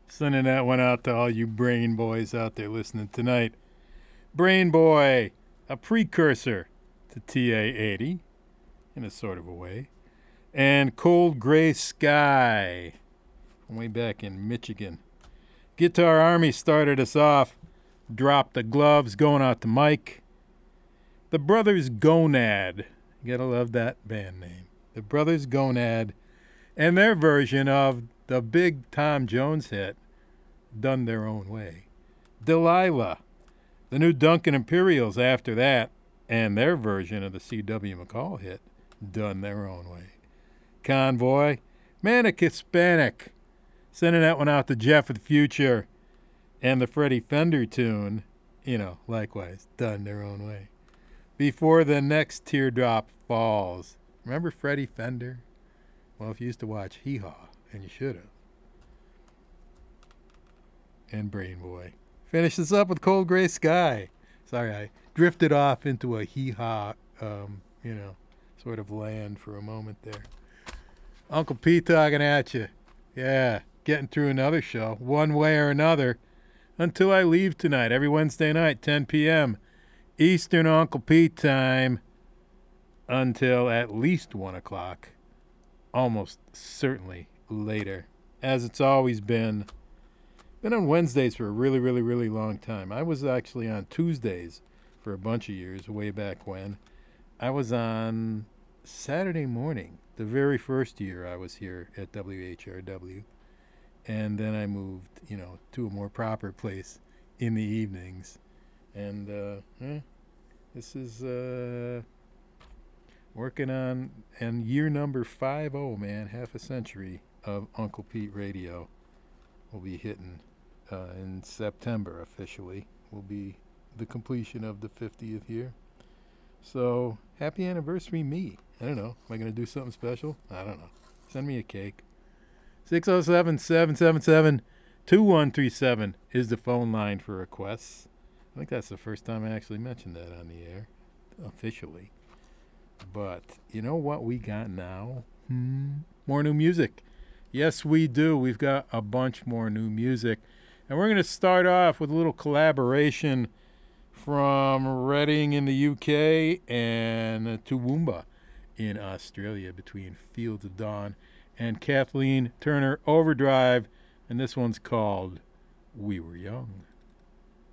Sending that one out to all you brain boys out there listening tonight. Brain Boy, a precursor to TA80 in a sort of a way. And Cold Gray Sky, from way back in Michigan. Guitar Army started us off. Drop the Gloves, going out to Mike. The Brothers Gonad. You gotta love that band name. The Brothers Gonad. And their version of the big Tom Jones hit, Done Their Own Way. Delilah. The new Duncan Imperials after that, and their version of the C.W. McCall hit, Done Their Own Way. Convoy. Manic Hispanic. Sending that one out to Jeff of the Future. And the Freddie Fender tune, likewise, Done Their Own Way. Before the Next Teardrop Falls. Remember Freddie Fender? Well, if you used to watch Hee Haw, and you should have. And Brain Boy. Finish this up with Cold Gray Sky. Sorry, I drifted off into a Hee Haw, sort of land for a moment there. Uncle Pete talking at you. Yeah, getting through another show, one way or another, until I leave tonight, every Wednesday night, 10 p.m. Eastern Uncle Pete time, until at least 1 o'clock. Almost certainly later, as it's always been. Been on Wednesdays for a really, really, really long time. I was actually on Tuesdays for a bunch of years, way back when. I was on Saturday morning, the very first year I was here at WHRW. And then I moved, to a more proper place in the evenings. And this is working on and year number 50, man, half a century of Uncle Pete Radio. Will be hitting in September officially. Will be the completion of the 50th year. So happy anniversary, me. I don't know. Am I going to do something special? I don't know. Send me a cake. 607-777-2137 is the phone line for requests. I think that's the first time I actually mentioned that on the air, officially. But you know what we got now? More new music. Yes, we do. We've got a bunch more new music. And we're going to start off with a little collaboration from Reading in the UK and Toowoomba in Australia between Fields of Dawn and Kathleen Turner Overdrive. And this one's called We Were Young.